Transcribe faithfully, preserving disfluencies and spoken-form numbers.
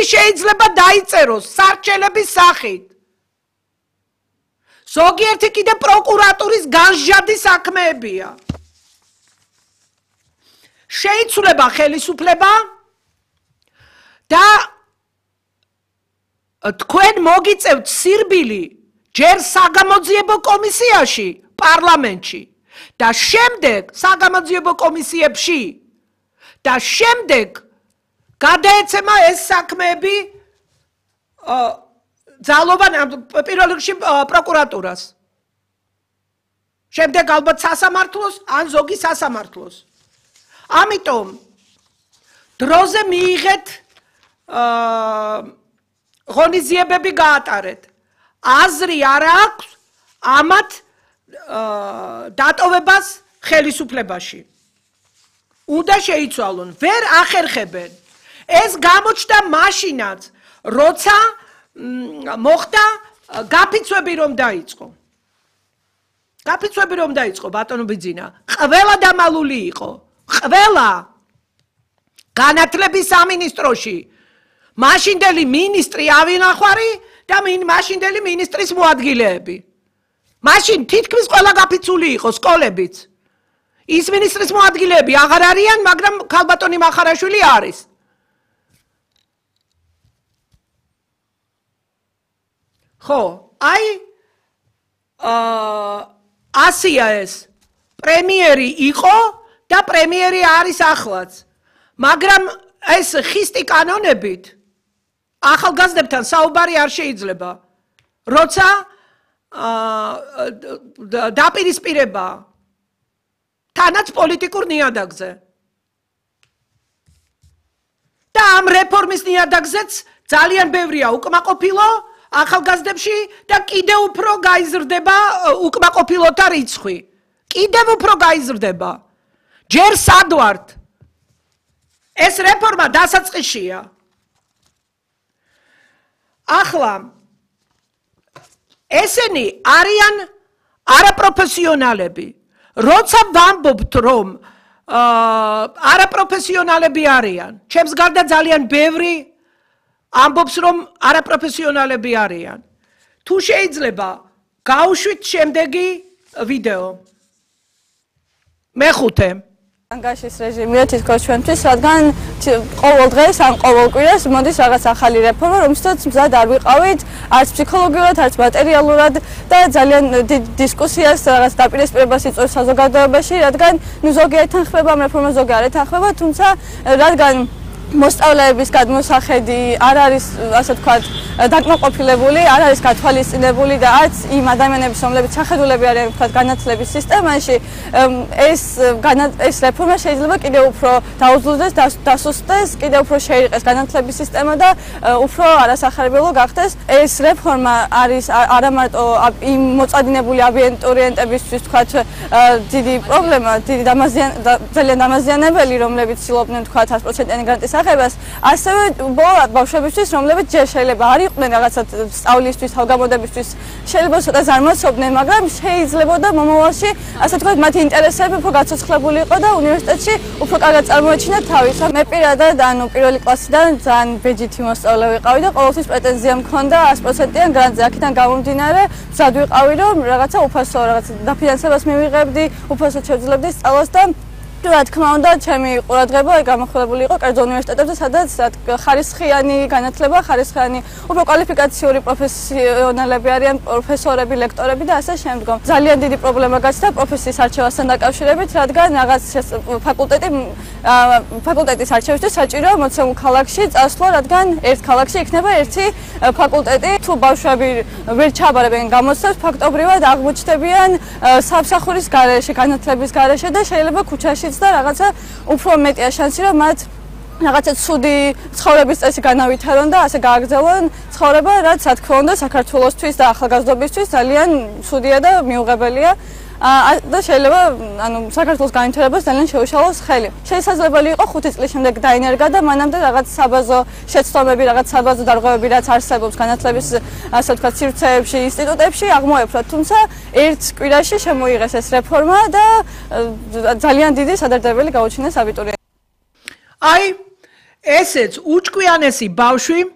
შეიძლება დაიწეროს სარჩელების სახით. ზოგიერთი კიდე პროკურატურის განსჯადი საქმეებია. შეიცვლება ხელისუფლება და თქვენ მოგიწევთ სირბილი ჯერ საგამოძიებო კომისიაში, პარლამენტში და შემდეგ საგამოძიებო კომისიებში და შემდეგ გადაეცემა ეს საქმეები ძალოვან პირველ რიგში პროკურატურას. შემდეგ ალბათ სასამართლოს ან ზოგი სასამართლოს. ამიტომ დროზე მიიღეთ ღონისძიებები გაატარეთ. აზრი არ აქვს ამათ დატოვებას ხელისუფლებაში. უნდა შეიცვალონ, ვერ ახერხებენ. ეს გამოჩნდა მაშინაც, როცა მოხდა გაფიცვები რომ დაიწყო. გაფიცვები რომ დაიწყო ბატონო ბიძინა, ყველა დამალული იყო. ყველა განათლების სამინისტროში მაშინდელი მინისტრი ავინახვარი და მაშინდელი მინისტრის მოადგილეები. მაშინ თითქმის ყველა გაფიცული იყო სკოლებიც. ის მინისტრის მოადგილეები აღარ არიან, მაგრამ ქალბატონი მახარაშვილი არის. ხო, აი ასია ეს პრემიერი იყო და პრემიერი არის ახლაც. მაგრამ ეს ხისტი კანონებით ახალგაზრდებთან საუბარი არ შეიძლება. როცა დაპირისპირება თანაც პოლიტიკურ ნიადაგზე. და ამ რეფორმის ნიადაგზეც ძალიან ბევრია უკმაყოფილო ახალგაზრდებში და კიდევ უფრო გაიზრდება უკმაყოფილოთა რიცხვი. კიდევ უფრო გაიზრდება. ჯერ სად ვართ? ეს რეფორმა დასაწყისია. ახლა ესენი არიან არაპროფესიონალები. როცა ვამბობთ, რომ არაპროფესიონალები არიან, ჩემს გარდა ძალიან ბევრი ამბობს, რომ არაპროფესიონალები არიან. თუ შეიძლება გავუშვით შემდეგი ვიდეო. მეხუთე. ანგაშის რეჟიმია თითქოს ჩვენთვის, რადგან ყოველ დღეს ან ყოველ კვირას მოდის რაღაც ახალი რეფორმა, რომელსაც მზად არ ვიყავით, არც ფსიქოლოგიურად, არც მატერიალურად და ძალიან დიდ დისკუსიას რაღაც დაპირისპირებას იწვევს საზოგადოებაში, რადგან ნუ ზოგი ეთანხმება ამ რეფორმას, ზოგი არ ეთანხმება, თუმცა რადგან მოსწავლეების გადმოსახედი არ არის, ასე ვთქვათ, დაკმაყოფილებული, არ არის გათვალისწინებული და არც იმ ადამიანების, რომლებიც შეხედულები არიან, ვთქვათ, განათლების სისტემაში, ეს ეს რეფორმა შეიძლება კიდევ უფრო დაუძლოს, დასუსტდეს, კიდევ უფრო შეირყეს განათლების სისტემა და უფრო არასახარებელო გახდეს. ეს რეფორმა არის არა მარტო იმ მოწადინებული აბიტურიენტებისთვის, ვთქვათ, დიდი პრობლემა, დიდი ძალიან დამაზიანებელი, რომლებიც ცდილობდნენ, ვთქვათ, sto procent-იანი გარანტიის აღებას, ასევე ბოლოდ ბავშვებისთვის, რომლებიც ჯერ შეიძლება არ იყვნენ რაღაცა სწავლისთვის, თავგამოდებისთვის, შეიძლება ცოტა ზარმაცობდნენ, მაგრამ შეიძლებოდა მომავალში, ასე ვთქვათ, მათი ინტერესები უფრო გაცოცხლებული იყო და უნივერსიტეტში უფრო კარგად წარმოეჩინათ თავის. მე პირადად, ანუ პირველი კლასიდან ძალიან ბეჯითი მოსწავლე ვიყავი და ყოველთვის პრეტენზია მქონდა sto procent-იან გრანტზე. აქედან გამომდინარე, მზად ვიყავი, რომ რაღაცა უფასო, რაღაცა დაფინანსებას მივიღებდი, უფასოდ შევძლებდი სწავლას და რა თქმა უნდა, ჩემი ყურადღება გამახვილებული იყო კერძო უნივერსიტეტებზე, სადაც ხარისხიანი განათლება, ხარისხიანი უფრო კვალიფიკაციური პროფესიონალები არიან, პროფესორები, ლექტორები და ასე შემდგომ. ძალიან დიდი პრობლემა გაჩნდა პროფესიის არჩევასთან დაკავშირებით, რადგან რაღაც ფაკულტეტი ფაკულტეტის არჩევისთვის საჭიროა მოცემულ ქალაქში წასვლა, რადგან ერთ ქალაქში იქნება ერთი ფაკულტეტი. თუ ბავშვები ვერ ჩაბარებენ გამოცდებს, ფაქტობრივად აღმოჩნდებიან სამსახურის გარეშე, განათლების გარეშე და შეიძლება ქუჩაში და რაღაცა უფრო მეტია შანსი, რომ მათ რაღაცა ცუდი ცხოვრების წესი განავითარონ და ასე გააგრძელონ ცხოვრება, რაც რა თქმა უნდა საქართველოსთვის და ახალგაზრდობისთვის ძალიან ცუდია და მიუღებელია. და შეიძლება ანუ საქართველოს განვითარებას ძალიან შეუშალოს ხელი. შესაძლებელი იყო ხუთი წლის შემდეგ დაინერგა და მანამდე რაღაც საბაზო შეცდომები, რაღაც საბაზო დარღვევები, რაც არსებობს განათლების, ასე ვთქვათ, სივრცეებში, ინსტიტუტებში აღმოეფრათ. თუმცა ერთ კვირაში შემოიღეს ეს რეფორმა და ძალიან დიდი სადარდებელი გაუჩინეს აბიტურიენტებს. აი, ესეც უჭკვიანესი ბავშვი